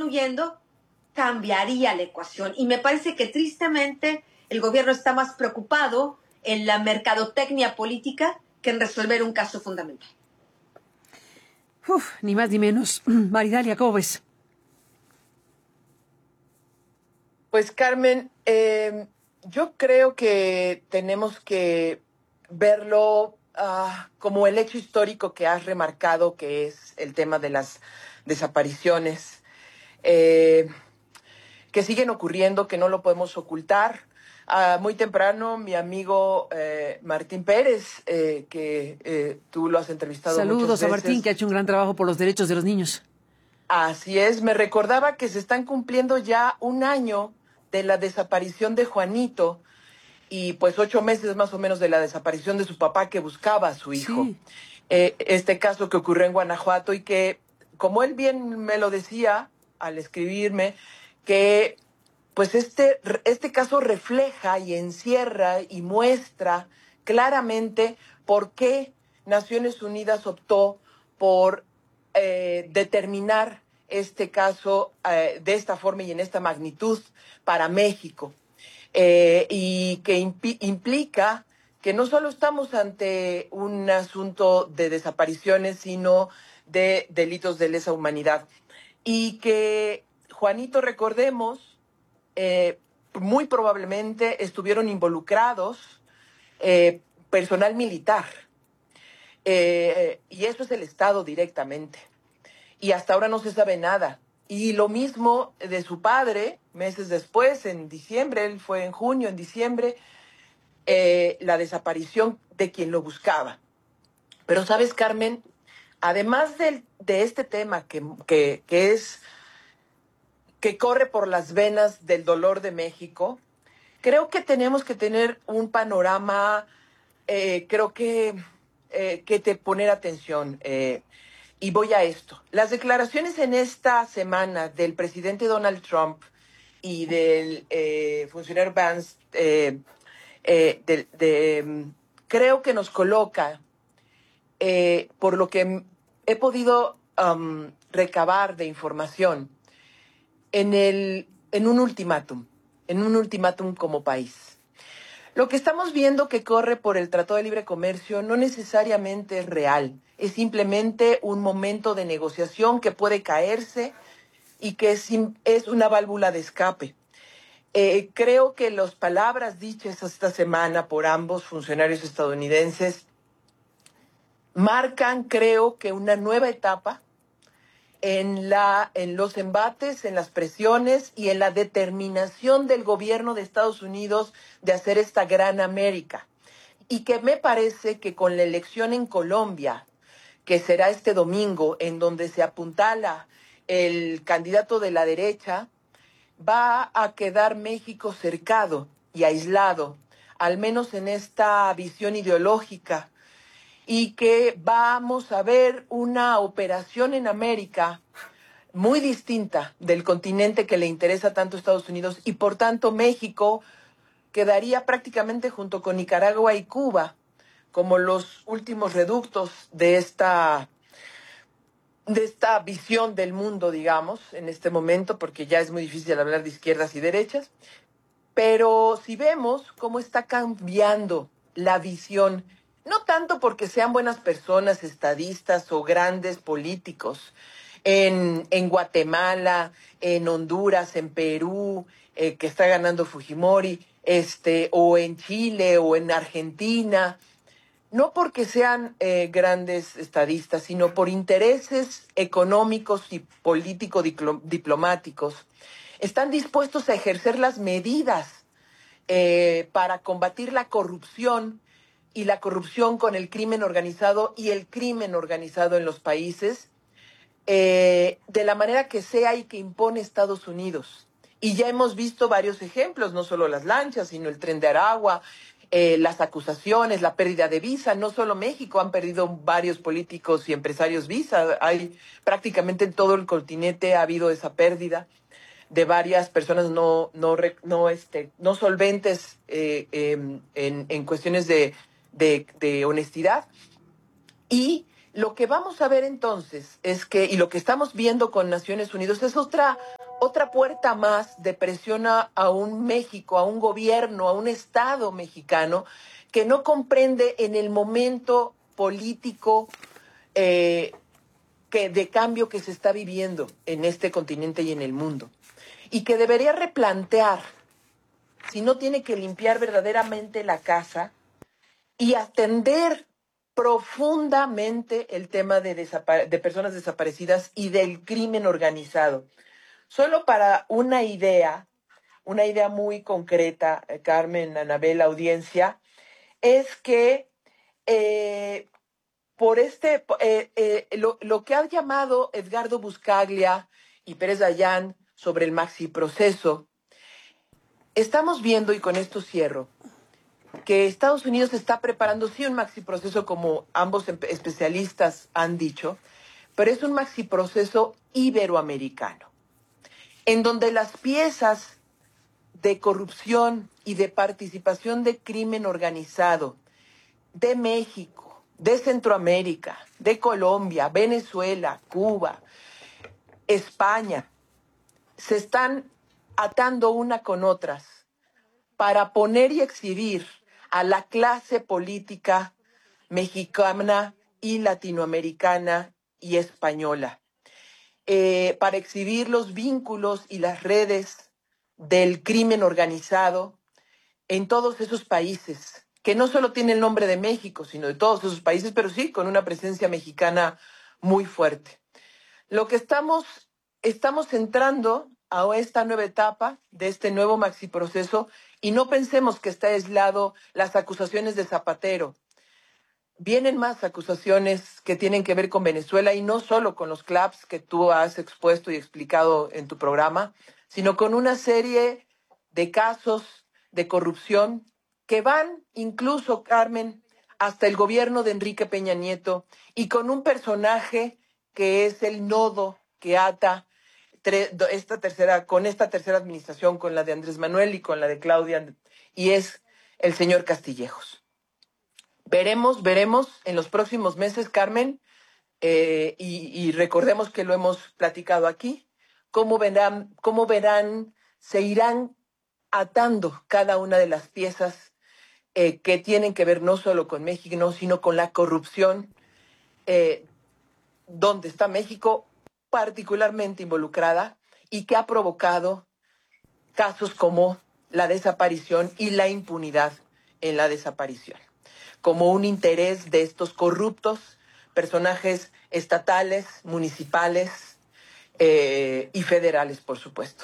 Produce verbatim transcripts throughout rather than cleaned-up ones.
construyendo, cambiaría la ecuación. Y me parece que tristemente el gobierno está más preocupado en la mercadotecnia política que en resolver un caso fundamental. Uf, ni más ni menos. Maridalia, ¿cómo ves? Pues Carmen, eh, yo creo que tenemos que verlo uh, como el hecho histórico que has remarcado, que es el tema de las desapariciones, eh, que siguen ocurriendo, que no lo podemos ocultar. Uh, muy temprano, mi amigo eh, Martín Pérez, eh, que eh, tú lo has entrevistado Saludos muchas veces. a Martín, que ha hecho un gran trabajo por los derechos de los niños. Así es, me recordaba que se están cumpliendo ya un año de la desaparición de Juanito y pues ocho meses más o menos de la desaparición de su papá que buscaba a su hijo. Sí. Eh, este caso que ocurrió en Guanajuato y que, como él bien me lo decía al escribirme, que pues este, este caso refleja y encierra y muestra claramente por qué Naciones Unidas optó por eh, determinar este caso eh, de esta forma y en esta magnitud para México. Eh, y que impi- implica que no solo estamos ante un asunto de desapariciones, sino de delitos de lesa humanidad. Y que, Juanito, recordemos, eh, muy probablemente estuvieron involucrados eh, personal militar. Eh, y eso es el Estado directamente. Y hasta ahora no se sabe nada. Y lo mismo de su padre, meses después, en diciembre, él fue en junio, en diciembre, eh, la desaparición de quien lo buscaba. Pero sabes, Carmen, además de, de este tema que, que, que es, que corre por las venas del dolor de México, creo que tenemos que tener un panorama, eh, creo que, eh, que te poner atención, eh, y voy a esto. Las declaraciones en esta semana del presidente Donald Trump y del eh, funcionario Vance, eh, eh, de, de, creo que nos coloca, eh, por lo que he podido um, recabar de información, en, el, en un ultimátum, en un ultimátum como país. Lo que estamos viendo que corre por el Tratado de Libre Comercio no necesariamente es real, es simplemente un momento de negociación que puede caerse y que es, es una válvula de escape. Eh, creo que las palabras dichas esta semana por ambos funcionarios estadounidenses marcan, creo, que una nueva etapa en, la, en los embates, en las presiones y en la determinación del gobierno de Estados Unidos de hacer esta gran América. Y que me parece que con la elección en Colombia, que será este domingo, en donde se apuntala el candidato de la derecha, va a quedar México cercado y aislado, al menos en esta visión ideológica, y que vamos a ver una operación en América muy distinta del continente que le interesa tanto a Estados Unidos, y por tanto México quedaría prácticamente junto con Nicaragua y Cuba como los últimos reductos de esta, de esta visión del mundo, digamos, en este momento, porque ya es muy difícil hablar de izquierdas y derechas. Pero si vemos cómo está cambiando la visión, no tanto porque sean buenas personas, estadistas o grandes políticos, en, en Guatemala, en Honduras, en Perú, eh, que está ganando Fujimori, este, o en Chile o en Argentina, no porque sean eh, grandes estadistas, sino por intereses económicos y político-diplomáticos, están dispuestos a ejercer las medidas eh, para combatir la corrupción y la corrupción con el crimen organizado y el crimen organizado en los países, eh, de la manera que sea y que impone Estados Unidos. Y ya hemos visto varios ejemplos, no solo las lanchas, sino el Tren de Aragua, eh, las acusaciones, la pérdida de visa. No solo México, han perdido varios políticos y empresarios visa. Hay prácticamente en todo el continente ha habido esa pérdida de varias personas no, no, no, este, no solventes eh, eh, en, en cuestiones de, de, de honestidad. Y lo que vamos a ver entonces es que, y lo que estamos viendo con Naciones Unidas es otra, otra puerta más de presión a, a un México, a un gobierno, a un Estado mexicano que no comprende en el momento político eh, que, de cambio que se está viviendo en este continente y en el mundo. Y que debería replantear si no tiene que limpiar verdaderamente la casa y atender profundamente el tema de, desapare- de personas desaparecidas y del crimen organizado. Solo para una idea, una idea muy concreta, eh, Carmen, Anabel, audiencia, es que eh, por este, eh, eh, lo, lo que ha llamado Edgardo Buscaglia y Pérez Dayán sobre el maxiproceso, estamos viendo, y con esto cierro, que Estados Unidos está preparando, sí, un maxiproceso, como ambos especialistas han dicho, pero es un maxiproceso iberoamericano, en donde las piezas de corrupción y de participación de crimen organizado de México, de Centroamérica, de Colombia, Venezuela, Cuba, España, se están atando una con otras para poner y exhibir a la clase política mexicana y latinoamericana y española, eh, para exhibir los vínculos y las redes del crimen organizado en todos esos países, que no solo tiene el nombre de México, sino de todos esos países, pero sí con una presencia mexicana muy fuerte. Lo que estamos, estamos entrando a esta nueva etapa de este nuevo maxiproceso, y no pensemos que está aislado las acusaciones de Zapatero. Vienen más acusaciones que tienen que ver con Venezuela, y no solo con los claps que tú has expuesto y explicado en tu programa, sino con una serie de casos de corrupción que van incluso, Carmen, hasta el gobierno de Enrique Peña Nieto, y con un personaje que es el nodo que ata esta tercera, con esta tercera administración, con la de Andrés Manuel y con la de Claudia, y es el señor Castillejos. Veremos, veremos en los próximos meses, Carmen, eh, y, y recordemos que lo hemos platicado aquí, cómo verán, cómo verán, se irán atando cada una de las piezas eh, que tienen que ver no solo con México, sino con la corrupción, eh, donde está México particularmente involucrada y que ha provocado casos como la desaparición y la impunidad en la desaparición, como un interés de estos corruptos personajes estatales, municipales eh, y federales, por supuesto.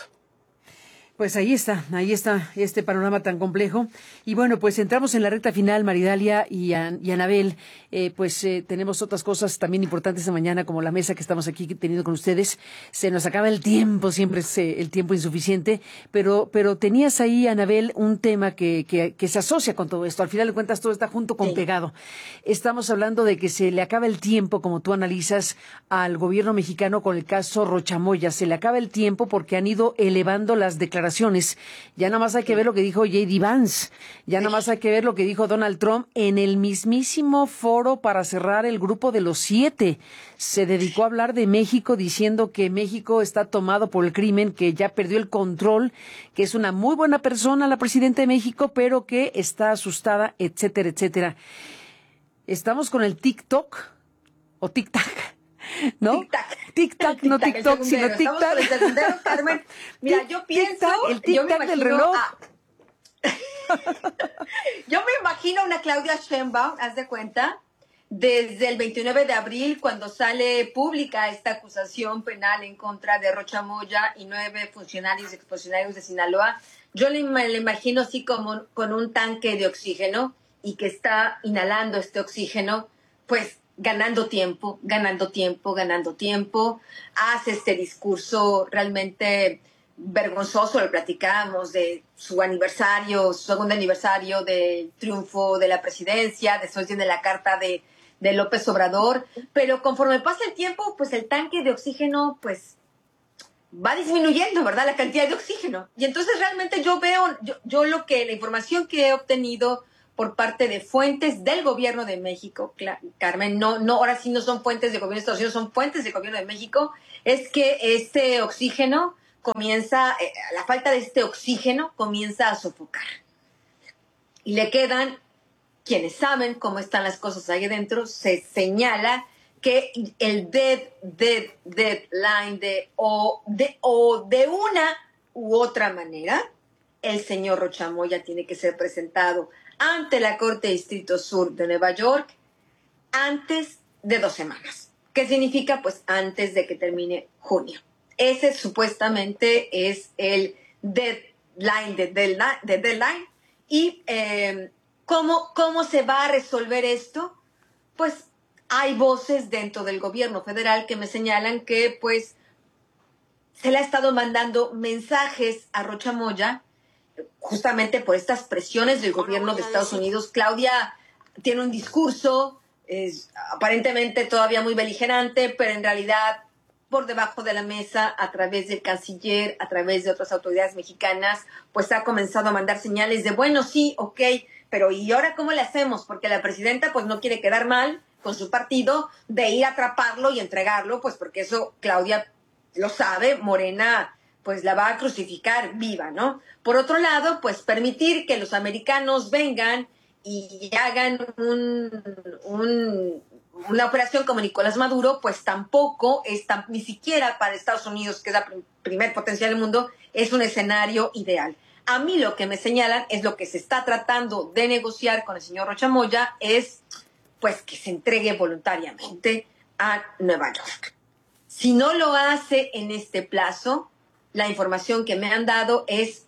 Pues ahí está, ahí está este panorama tan complejo. Y bueno, pues entramos en la recta final, Maridalia y, An- y Anabel. Eh, pues eh, tenemos otras cosas también importantes esta mañana, como la mesa que estamos aquí teniendo con ustedes. Se nos acaba el tiempo, siempre es eh, el tiempo insuficiente, pero pero tenías ahí, Anabel, un tema que, que, que se asocia con todo esto. Al final de cuentas, todo está junto con Sí. pegado. Estamos hablando de que se le acaba el tiempo, como tú analizas, al gobierno mexicano con el caso Rochamoya. Se le acaba el tiempo porque han ido elevando las declaraciones. Ya nada más hay que ver lo que dijo J D Vance, ya nada más hay que ver lo que dijo Donald Trump en el mismísimo foro para cerrar el grupo de los siete. Se dedicó a hablar de México diciendo que México está tomado por el crimen, que ya perdió el control, que es una muy buena persona la presidenta de México, pero que está asustada, etcétera, etcétera. Estamos con el TikTok o TikTok. ¿No? Tic-tac. Tic-tac, no Tic-tac, TikTok, el sino segundero. Estamos tic-tac. con el segundero, Carmen. Mira, Tic- yo pienso, tic-tac, el yo me tic-tac del imagino reloj. a- yo me imagino a una Claudia Sheinbaum, haz de cuenta, desde el veintinueve de abril, cuando sale pública esta acusación penal en contra de Rochamoya y nueve funcionarios y exfuncionarios de Sinaloa. Yo le, le imagino así como con un tanque de oxígeno, y que está inhalando este oxígeno, pues ganando tiempo, ganando tiempo, ganando tiempo. Hace este discurso realmente vergonzoso, lo platicábamos, de su aniversario, su segundo aniversario del triunfo de la presidencia. Después viene la carta de, de López Obrador, pero conforme pasa el tiempo, pues el tanque de oxígeno, pues va disminuyendo, ¿verdad? La cantidad de oxígeno. Y entonces realmente yo veo, yo, yo lo que, la información que he obtenido por parte de fuentes del gobierno de México, Carmen, no, no, ahora sí no son fuentes de gobierno de Estados Unidos, son fuentes del gobierno de México, es que este oxígeno comienza, eh, la falta de este oxígeno comienza a sofocar. Y le quedan, quienes saben cómo están las cosas ahí adentro, se señala que el dead, dead, deadline de o, de o de una u otra manera, el señor Rocha Moya tiene que ser presentado ante la Corte de Distrito Sur de Nueva York antes de dos semanas. ¿Qué significa? Pues antes de que termine junio. Ese supuestamente es el deadline de deadline. De deadline. Y eh, ¿cómo, ¿cómo se va a resolver esto? Pues hay voces dentro del gobierno federal que me señalan que pues se le ha estado mandando mensajes a Rocha Moya justamente por estas presiones del gobierno de Estados Unidos. Claudia tiene un discurso es aparentemente todavía muy beligerante, pero en realidad por debajo de la mesa, a través del canciller, a través de otras autoridades mexicanas, pues ha comenzado a mandar señales de, bueno, sí, ok, pero ¿y ahora cómo le hacemos? Porque la presidenta pues no quiere quedar mal con su partido de ir a atraparlo y entregarlo, pues porque eso Claudia lo sabe, Morena pues la va a crucificar viva, ¿no? Por otro lado, pues permitir que los americanos vengan y hagan un, un, una operación como Nicolás Maduro, pues tampoco es tan, ni siquiera para Estados Unidos, que es la prim, primer potencial del mundo, es un escenario ideal. A mí lo que me señalan es lo que se está tratando de negociar con el señor Rocha Moya es pues que se entregue voluntariamente a Nueva York. Si no lo hace en este plazo, la información que me han dado es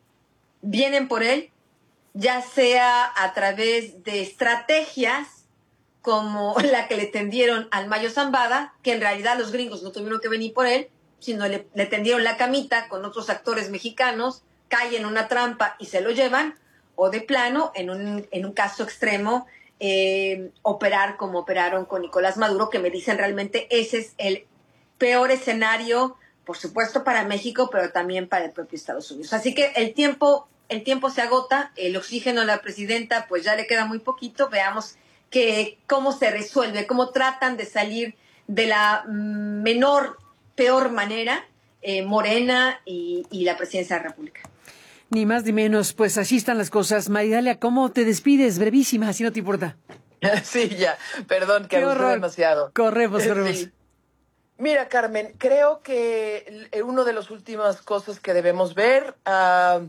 vienen por él, ya sea a través de estrategias como la que le tendieron al Mayo Zambada, que en realidad los gringos no tuvieron que venir por él, sino le, le tendieron la camita con otros actores mexicanos, cae en una trampa y se lo llevan, o de plano, en un, en un caso extremo, eh, operar como operaron con Nicolás Maduro, que me dicen realmente ese es el peor escenario, por supuesto para México, pero también para el propio Estados Unidos. Así que el tiempo, el tiempo se agota, el oxígeno a la presidenta pues ya le queda muy poquito, veamos que cómo se resuelve, cómo tratan de salir de la menor, peor manera eh, Morena y, y la presidencia de la República. Ni más ni menos, pues así están las cosas. Maridalia, ¿cómo te despides? Brevísima, si no te importa. Sí, ya, perdón que abusé demasiado. Corremos, corremos. Sí. Mira, Carmen, creo que una de las últimas cosas que debemos ver, uh,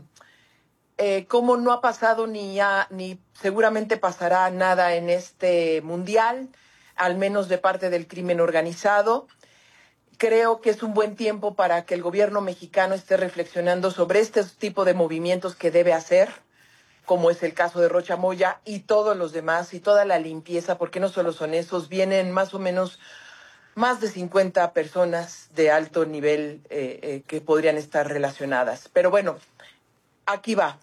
eh, cómo no ha pasado ni, ya, ni seguramente pasará nada en este mundial, al menos de parte del crimen organizado. Creo que es un buen tiempo para que el gobierno mexicano esté reflexionando sobre este tipo de movimientos que debe hacer, como es el caso de Rocha Moya y todos los demás, y toda la limpieza, porque no solo son esos, vienen más o menos más de cincuenta personas de alto nivel eh, eh, que podrían estar relacionadas. Pero bueno, aquí va.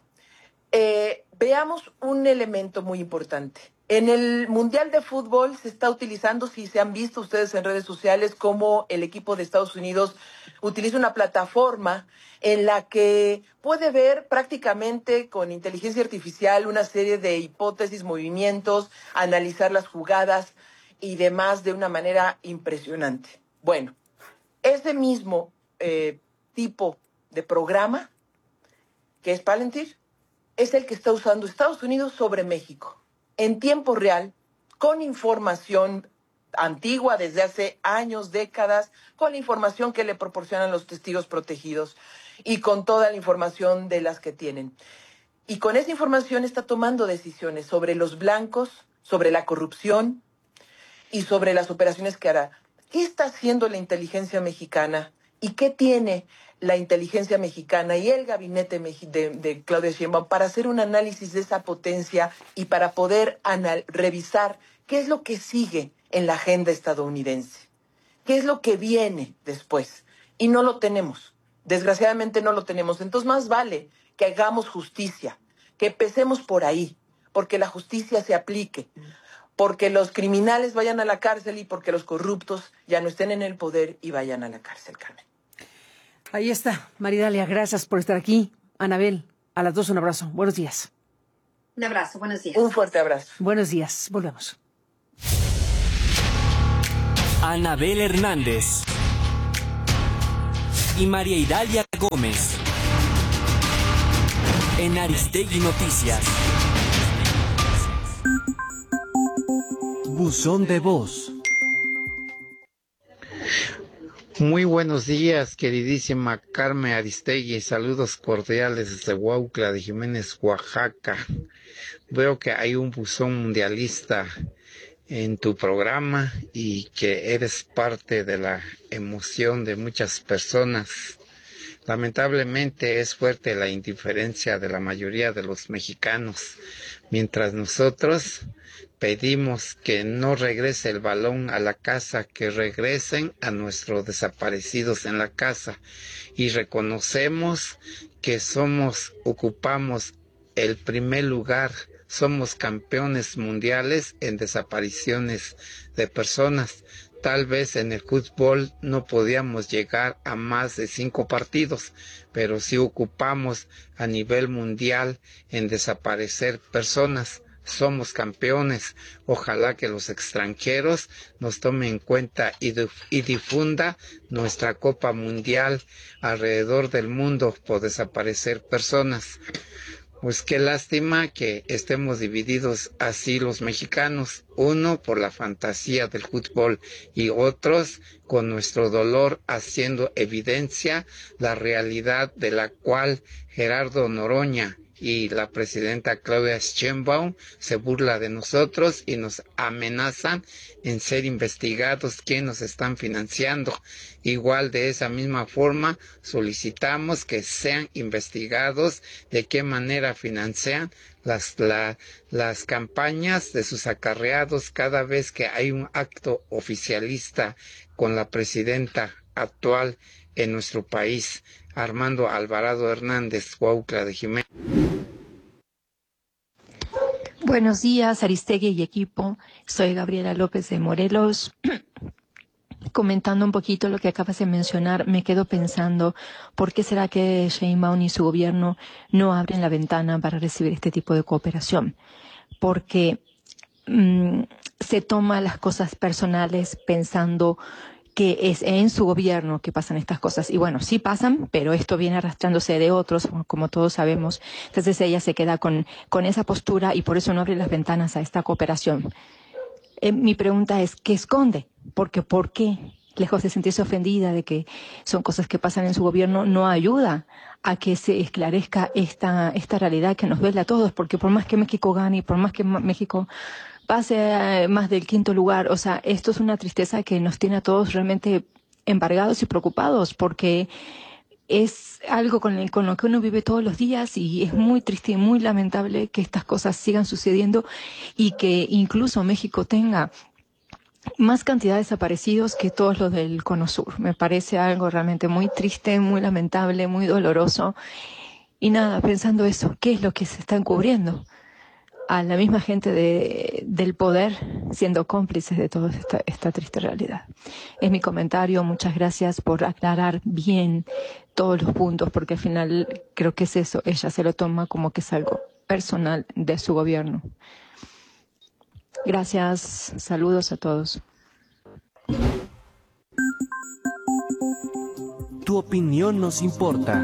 Eh, veamos un elemento muy importante. En el Mundial de Fútbol se está utilizando, si se han visto ustedes en redes sociales, cómo el equipo de Estados Unidos utiliza una plataforma en la que puede ver prácticamente con inteligencia artificial una serie de hipótesis, movimientos, analizar las jugadas y demás de una manera impresionante. Bueno, ese mismo eh, tipo de programa, que es Palantir, es el que está usando Estados Unidos sobre México, en tiempo real, con información antigua desde hace años, décadas, con la información que le proporcionan los testigos protegidos y con toda la información de las que tienen. Y con esa información está tomando decisiones sobre los blancos, sobre la corrupción, y sobre las operaciones que hará. ¿Qué está haciendo la inteligencia mexicana? ¿Y qué tiene la inteligencia mexicana y el gabinete de, de Claudia Sheinbaum para hacer un análisis de esa potencia y para poder anal- revisar qué es lo que sigue en la agenda estadounidense? ¿Qué es lo que viene después? Y no lo tenemos. Desgraciadamente no lo tenemos. Entonces más vale que hagamos justicia, que empecemos por ahí, porque la justicia se aplique, porque los criminales vayan a la cárcel y porque los corruptos ya no estén en el poder y vayan a la cárcel, Carmen. Ahí está, Maridalia, gracias por estar aquí. Anabel, a las dos un abrazo. Buenos días. Un abrazo, buenos días. Un fuerte abrazo. Buenos días, volvemos. Anabel Hernández y María Idalia Gómez. En Aristegui Noticias. Buzón de voz. Muy buenos días, queridísima Carmen Aristegui. Saludos cordiales desde Huautla de Jiménez, Oaxaca. Veo que hay un buzón mundialista en tu programa y que eres parte de la emoción de muchas personas. Lamentablemente es fuerte la indiferencia de la mayoría de los mexicanos, mientras nosotros pedimos que no regrese el balón a la casa, que regresen a nuestros desaparecidos en la casa, y reconocemos que somos, ocupamos el primer lugar, somos campeones mundiales en desapariciones de personas. Tal vez en el fútbol no podíamos llegar a más de cinco partidos, pero sí ocupamos a nivel mundial en desaparecer personas. Somos campeones. Ojalá que los extranjeros nos tomen en cuenta y, y difunda nuestra Copa Mundial alrededor del mundo por desaparecer personas. Pues qué lástima que estemos divididos así los mexicanos, uno por la fantasía del fútbol y otros con nuestro dolor haciendo evidencia la realidad de la cual Gerardo Noroña y la presidenta Claudia Sheinbaum se burla de nosotros y nos amenazan en ser investigados quién nos están financiando. Igual de esa misma forma solicitamos que sean investigados de qué manera financian las, la, las campañas de sus acarreados cada vez que hay un acto oficialista con la presidenta actual en nuestro país. Armando Alvarado Hernández, Huautla de Jiménez. Buenos días, Aristegui y equipo. Soy Gabriela López de Morelos. Comentando un poquito lo que acabas de mencionar, me quedo pensando, ¿por qué será que Sheinbaum y su gobierno no abren la ventana para recibir este tipo de cooperación? Porque mmm, se toma las cosas personales pensando que es en su gobierno que pasan estas cosas. Y bueno, sí pasan, pero esto viene arrastrándose de otros, como todos sabemos. Entonces ella se queda con, con esa postura y por eso no abre las ventanas a esta cooperación. Eh, mi pregunta es, ¿qué esconde? Porque ¿por qué? Lejos de sentirse ofendida de que son cosas que pasan en su gobierno, no ayuda a que se esclarezca esta, esta realidad que nos duele a todos, porque por más que México gane y por más que México pase más del quinto lugar, o sea, esto es una tristeza que nos tiene a todos realmente embargados y preocupados, porque es algo con, el, con lo que uno vive todos los días y es muy triste y muy lamentable que estas cosas sigan sucediendo y que incluso México tenga más cantidad de desaparecidos que todos los del Cono Sur. Me parece algo realmente muy triste, muy lamentable, muy doloroso. Y nada, pensando eso, ¿qué es lo que se está encubriendo? A la misma gente de, del poder siendo cómplices de toda esta, esta triste realidad. Es mi comentario, muchas gracias por aclarar bien todos los puntos, porque al final creo que es eso, ella se lo toma como que es algo personal de su gobierno. Gracias, saludos a todos. Tu opinión nos importa.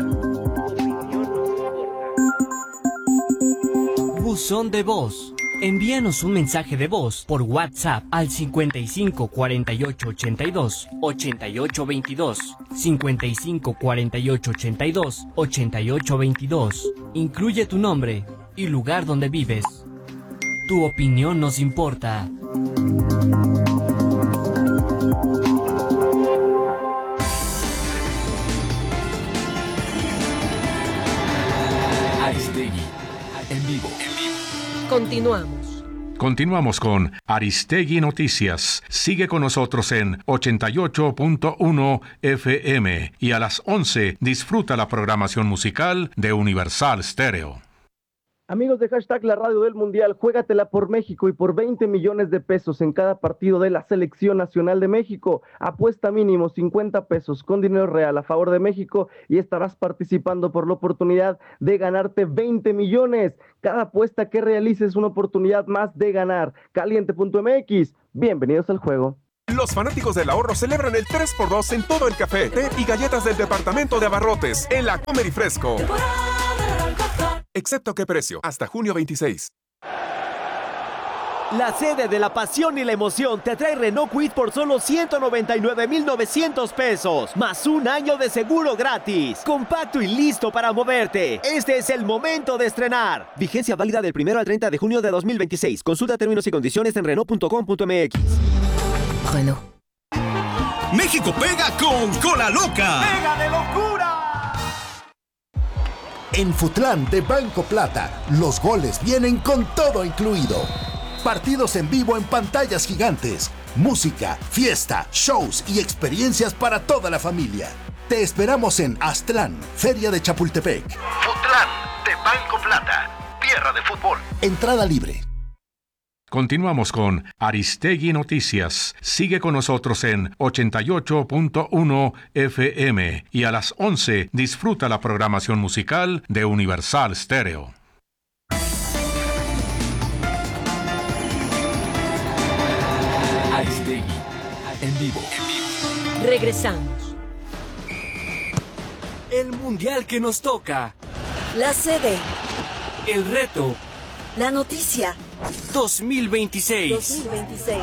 Buzón de voz. Envíanos un mensaje de voz por WhatsApp al cincuenta y cinco cuarenta y ocho ochenta y dos ochenta y ocho veintidós, cincuenta y cinco cuarenta y ocho ochenta y dos ochenta y ocho veintidós. Incluye tu nombre y lugar donde vives. Tu opinión nos importa. Aristegui, en vivo. Continuamos. Continuamos con Aristegui Noticias. Sigue con nosotros en ochenta y ocho punto uno F M y a las once disfruta la programación musical de Universal Stereo. Amigos de Hashtag La Radio del Mundial, juégatela por México y por veinte millones de pesos en cada partido de la Selección Nacional de México. Apuesta mínimo cincuenta pesos con dinero real a favor de México y estarás participando por la oportunidad de ganarte veinte millones. Cada apuesta que realices es una oportunidad más de ganar. Caliente punto M X, bienvenidos al juego. Los fanáticos del ahorro celebran el tres por dos en todo el café, té y galletas del departamento de abarrotes en la Comer y Fresco. Excepto qué precio, hasta junio veintiséis. La sede de la pasión y la emoción te trae Renault Kwid por solo ciento noventa y nueve mil novecientos pesos, más un año de seguro gratis. Compacto y listo para moverte. Este es el momento de estrenar. Vigencia válida del primero al treinta de junio de dos mil veintiséis. Consulta términos y condiciones en Renault punto com punto m x. Renault. México pega con Cola Loca. ¡Pega de locura! En Futlán de Banco Plata, los goles vienen con todo incluido. Partidos en vivo en pantallas gigantes, música, fiesta, shows y experiencias para toda la familia. Te esperamos en Aztlán, Feria de Chapultepec. Futlán de Banco Plata, tierra de fútbol. Entrada libre. Continuamos con Aristegui Noticias. Sigue con nosotros en ochenta y ocho punto uno F M y a las once disfruta la programación musical de Universal Stereo. Aristegui, en vivo. Regresamos. El mundial que nos toca. La sede. El reto. La noticia. dos mil veintiséis. dos mil veintiséis.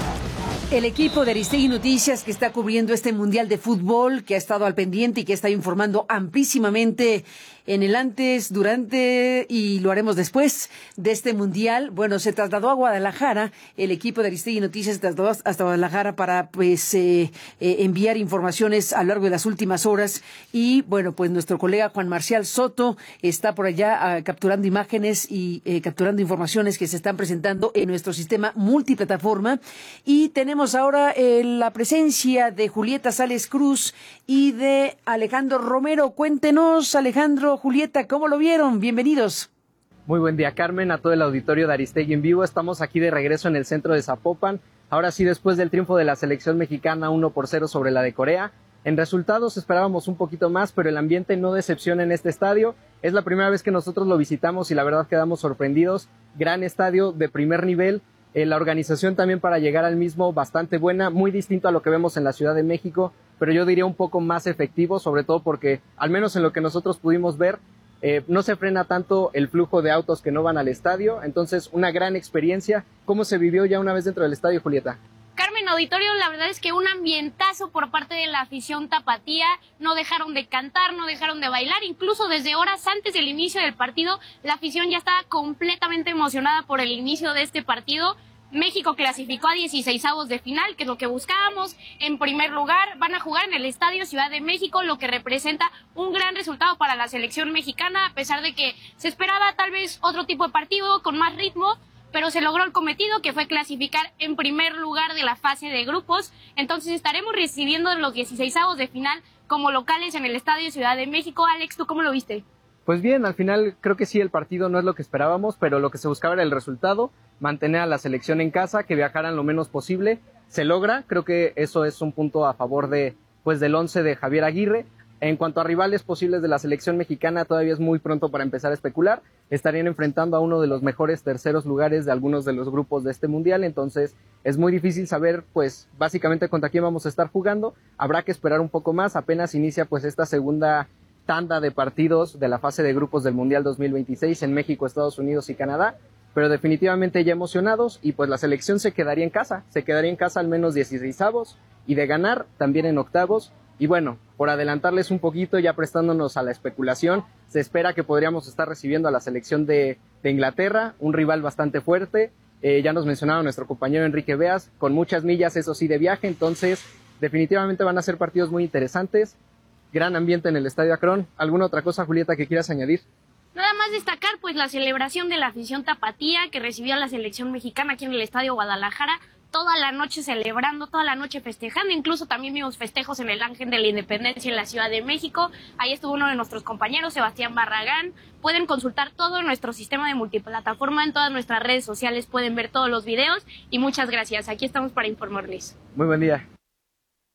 El equipo de Aristegui Noticias que está cubriendo este Mundial de Fútbol, que ha estado al pendiente y que está informando amplísimamente en el antes, durante y lo haremos después de este Mundial. Bueno, se trasladó a Guadalajara, el equipo de Aristegui Noticias se trasladó hasta Guadalajara para pues eh, eh, enviar informaciones a lo largo de las últimas horas y bueno, pues nuestro colega Juan Marcial Soto está por allá uh, capturando imágenes y eh, capturando informaciones que se están presentando en nuestro sistema multiplataforma y tenemos ahora eh, la presencia de Julieta Sales Cruz y de Alejandro Romero. Cuéntenos, Alejandro, Julieta, ¿cómo lo vieron? Bienvenidos. Muy buen día, Carmen, a todo el auditorio de Aristegui en vivo. Estamos aquí de regreso en el centro de Zapopan. Ahora sí, después del triunfo de la selección mexicana uno por cero sobre la de Corea. En resultados esperábamos un poquito más, pero el ambiente no decepciona en este estadio. Es la primera vez que nosotros lo visitamos y la verdad quedamos sorprendidos. Gran estadio de primer nivel. Eh, la organización también para llegar al mismo bastante buena, muy distinto a lo que vemos en la Ciudad de México, pero yo diría un poco más efectivo, sobre todo porque, al menos en lo que nosotros pudimos ver, eh, no se frena tanto el flujo de autos que no van al estadio, entonces una gran experiencia. ¿Cómo se vivió ya una vez dentro del estadio, Julieta? Carmen, auditorio, la verdad es que un ambientazo por parte de la afición tapatía, no dejaron de cantar, no dejaron de bailar, incluso desde horas antes del inicio del partido, la afición ya estaba completamente emocionada por el inicio de este partido. México clasificó a dieciseisavos de final, que es lo que buscábamos. En primer lugar, van a jugar en el Estadio Ciudad de México, lo que representa un gran resultado para la selección mexicana, a pesar de que se esperaba tal vez otro tipo de partido con más ritmo, pero se logró el cometido, que fue clasificar en primer lugar de la fase de grupos. Entonces estaremos recibiendo los dieciseisavos de final como locales en el Estadio Ciudad de México. Alex, ¿tú cómo lo viste? Pues bien, al final creo que sí, el partido no es lo que esperábamos, pero lo que se buscaba era el resultado, mantener a la selección en casa, que viajaran lo menos posible. Se logra, creo que eso es un punto a favor de, pues, del once de Javier Aguirre. En cuanto a rivales posibles de la selección mexicana, todavía es muy pronto para empezar a especular. Estarían enfrentando a uno de los mejores terceros lugares de algunos de los grupos de este mundial, entonces es muy difícil saber, pues, básicamente contra quién vamos a estar jugando. Habrá que esperar un poco más, apenas inicia, pues, esta segunda tanda de partidos de la fase de grupos del Mundial dos mil veintiséis en México, Estados Unidos y Canadá, pero definitivamente ya emocionados y pues la selección se quedaría en casa, se quedaría en casa al menos dieciseisavos y de ganar también en octavos. Y bueno, por adelantarles un poquito, ya prestándonos a la especulación, se espera que podríamos estar recibiendo a la selección de, de Inglaterra, un rival bastante fuerte. Eh, ya nos mencionaba nuestro compañero Enrique Beas, con muchas millas, eso sí, de viaje, entonces definitivamente van a ser partidos muy interesantes. Gran ambiente en el Estadio Akron. ¿Alguna otra cosa, Julieta, que quieras añadir? Nada más destacar pues la celebración de la afición tapatía que recibió a la selección mexicana aquí en el Estadio Guadalajara, toda la noche celebrando, toda la noche festejando, incluso también vimos festejos en el Ángel de la Independencia en la Ciudad de México. Ahí estuvo uno de nuestros compañeros, Sebastián Barragán. Pueden consultar todo nuestro sistema de multiplataforma, en todas nuestras redes sociales pueden ver todos los videos y muchas gracias, aquí estamos para informarles. Muy buen día.